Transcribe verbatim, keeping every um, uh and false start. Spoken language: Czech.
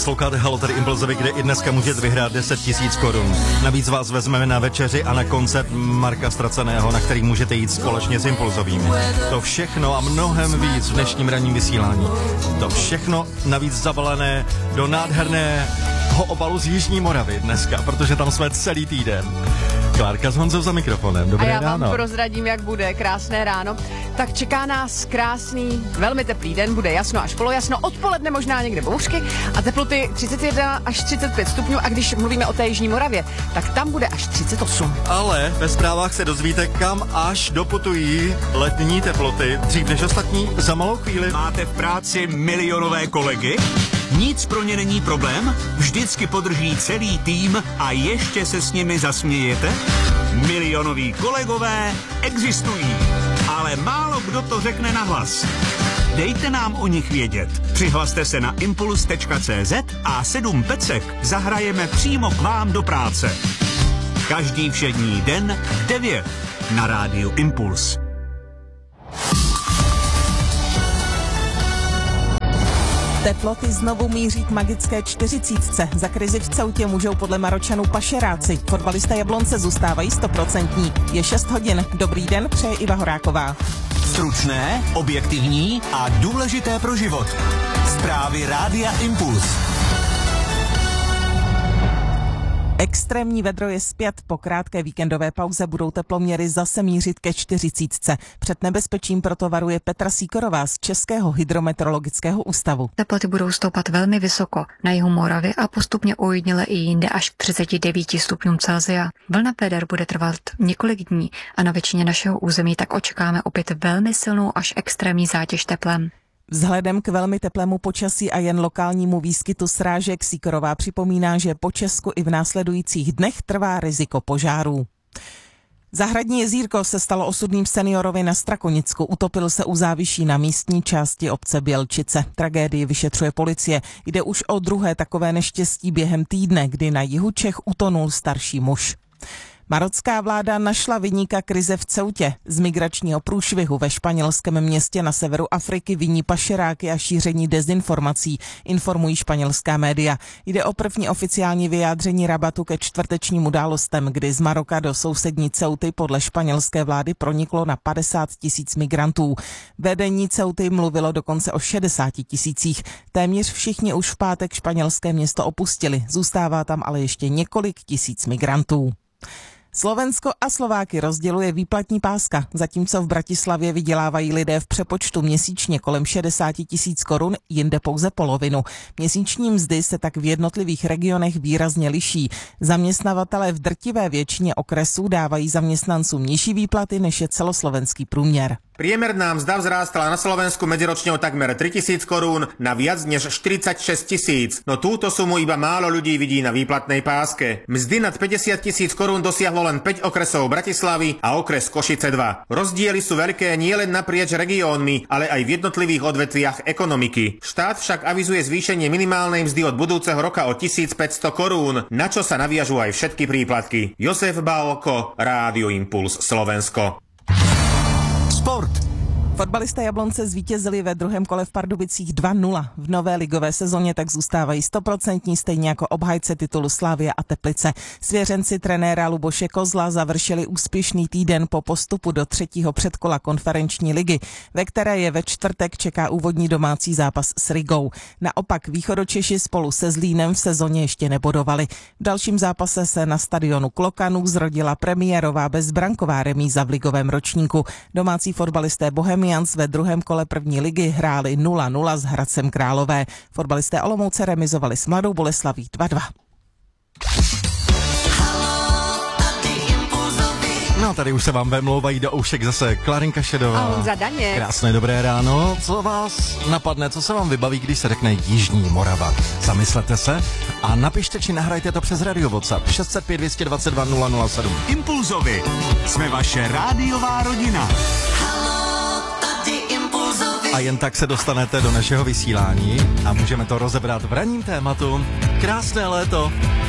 Posloucháte Halo, tady Impulzovi, kde i dneska můžete vyhrát deset tisíc korun. Navíc vás vezmeme na večeři a na koncert Marka Ztraceného, na který můžete jít společně s Impulzovými. To všechno a mnohem víc v dnešním ranním vysílání. To všechno navíc zabalené do nádherného obalu z Jižní Moravy dneska, protože tam jsme celý týden. Klárka s Honzou za mikrofonem. Dobré ráno. A já vám ráno. prozradím, jak bude. Krásné ráno. Tak čeká nás krásný, velmi teplý den, bude jasno až polojasno, odpoledne možná někde bouřky a teploty třicet jedna až třicet pět stupňů a když mluvíme o té Jižní Moravě, tak tam bude až třicet osm. Ale ve zprávách se dozvíte, kam až doputují letní teploty. Dřív než ostatní, za malou chvíli. Máte v práci milionové kolegy? Nic pro ně není problém? Vždycky podrží celý tým a ještě se s nimi zasmějete? Milionoví kolegové existují, ale málo kdo to řekne nahlas. Dejte nám o nich vědět. Přihlaste se na impuls tečka cé zet a sedm pecek zahrajeme přímo k vám do práce. Každý všední den v devět na rádiu Impuls. Teploty znovu míří k magické čtyřicítce. Za krizi v Ceutě můžou podle Maročanů pašeráci. Fotbalista Jablonce zůstávají stoprocentní. Je šest hodin. Dobrý den, přeje Iva Horáková. Stručné, objektivní a důležité pro život. Zprávy rádia Impuls. Extrémní vedro je zpět. Po krátké víkendové pauze budou teploměry zase mířit ke čtyřicítce. Před nebezpečím proto varuje Petra Sýkorová z Českého hydrometeorologického ústavu. Teploty budou stoupat velmi vysoko na jihu Moravy a postupně ojediněle i jinde až k třiceti devíti stupňům Celsia. Vlna veder bude trvat několik dní a na většině našeho území tak očekáme opět velmi silnou až extrémní zátěž teplem. Vzhledem k velmi teplému počasí a jen lokálnímu výskytu srážek Sýkorová připomíná, že po Česku i v následujících dnech trvá riziko požárů. Zahradní jezírko se stalo osudným seniorovi na Strakonicku. Utopil se u záviší na místní části obce Bělčice. Tragédii vyšetřuje policie. Jde už o druhé takové neštěstí během týdne, kdy na jihu Čech utonul starší muž. Marocká vláda našla viníka krize v Ceutě. Z migračního průšvihu ve španělském městě na severu Afriky viní pašeráky a šíření dezinformací, informují španělská média. Jde o první oficiální vyjádření Rabatu ke čtvrtečním událostem, kdy z Maroka do sousední Ceuty podle španělské vlády proniklo na padesát tisíc migrantů. Vedení Ceuty mluvilo dokonce o šedesáti tisících. Téměř všichni už v pátek španělské město opustili. Zůstává tam ale ještě několik tisíc migrantů. Slovensko a Slováky rozděluje výplatní páska, zatímco v Bratislavě vydělávají lidé v přepočtu měsíčně kolem šedesát tisíc korun, jinde pouze polovinu. Měsíční mzdy se tak v jednotlivých regionech výrazně liší. Zaměstnavatelé v drtivé většině okresů dávají zaměstnancům nižší výplaty, než je celoslovenský průměr. Priemerná mzda vzrástala na Slovensku medziročne o takmer tritisíc korún na viac než štyridsaťšesť tisíc. No túto sumu iba málo ľudí vidí na výplatnej páske. Mzdy nad päťdesiat tisíc korún dosiahlo len päť okresov Bratislavy a okres Košice dva. Rozdiely sú veľké nielen naprieč regiónmi, ale aj v jednotlivých odvetviach ekonomiky. Štát však avizuje zvýšenie minimálnej mzdy od budúceho roka o tisícpäťsto korún, na čo sa naviažú aj všetky príplatky. Jozef Balko, Rádio Impuls Slovensko. Sport. Fotbalisté Jablonce zvítězili ve druhém kole v Pardubicích dva nula. V nové ligové sezóně tak zůstávají stoprocentní, stejně jako obhajce titulu Slavia a Teplice. Svěřenci trenéra Luboše Kozla završili úspěšný týden po postupu do třetího předkola konferenční ligy, ve které je ve čtvrtek čeká úvodní domácí zápas s Rigou. Naopak Východočeši spolu se Zlínem v sezóně ještě nebodovali. V dalším zápase se na stadionu Klokanů zrodila premiérová bezbranková remíza v ligovém ročníku. Domácí fotbalisté Bohemians ve druhém kole první ligy hráli nula nula s Hradcem Králové. Fotbalisté Olomouce remizovali s Mladou Boleslaví dva dva. No, tady už se vám vemlouvají do oušek zase Klarinka Šedová. A Honza Daněk. Krásné dobré ráno. Co vás napadne, co se vám vybaví, když se řekne Jižní Morava? Zamyslete se a napište, či nahrajte to přes radio WhatsApp šest set pět, dvě dva dva, nula nula sedm. Impulzovi. Jsme vaše rádiová rodina. A jen tak se dostanete do našeho vysílání a můžeme to rozebrat v ranním tématu. Krásné léto.